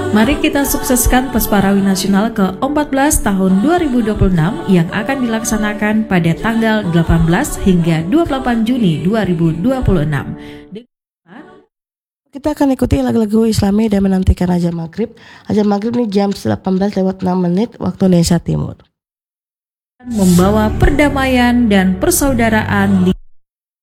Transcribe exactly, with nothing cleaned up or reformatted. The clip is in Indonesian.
Mari kita sukseskan Pesparawi Nasional ke empat belas tahun dua ribu dua puluh enam yang akan dilaksanakan pada tanggal delapan belas hingga dua puluh delapan Juni dua ribu dua puluh enam. Kita akan ikuti lagu-lagu Islami dan menantikan azan maghrib. Azan maghrib ini jam delapan belas lewat enam menit waktu Indonesia Timur. Membawa perdamaian dan persaudaraan di